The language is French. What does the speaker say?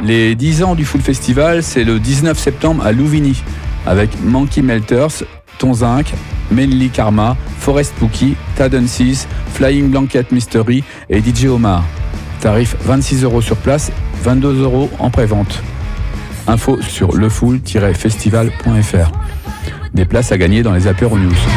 Les 10 ans du Full Festival, c'est le 19 septembre à Louvigny, avec Monkey Melters, Tonzinc, Mainly Karma, Forest Pookie, Tadensis, Flying Blanket Mystery et DJ Omar. Tarif 26 € sur place, 22 € en pré-vente. Info sur lefull-festival.fr. Des places à gagner dans les Apéro News.